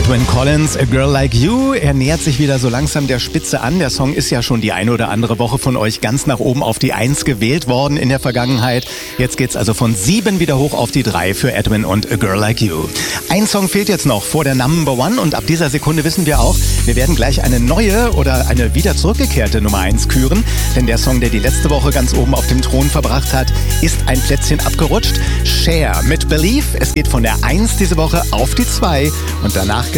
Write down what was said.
Edwyn Collins, A Girl Like You. Er nähert sich wieder so langsam der Spitze an. Der Song ist ja schon die eine oder andere Woche von euch ganz nach oben auf die 1 gewählt worden in der Vergangenheit. Jetzt geht's also von 7 wieder hoch auf die 3 für Edwyn und A Girl Like You. Ein Song fehlt jetzt noch vor der Number One und ab dieser Sekunde wissen wir auch, wir werden gleich eine neue oder eine wieder zurückgekehrte Nummer 1 küren. Denn der Song, der die letzte Woche ganz oben auf dem Thron verbracht hat, ist ein Plätzchen abgerutscht. Cher mit Believe. Es geht von der 1 diese Woche auf die 2 und danach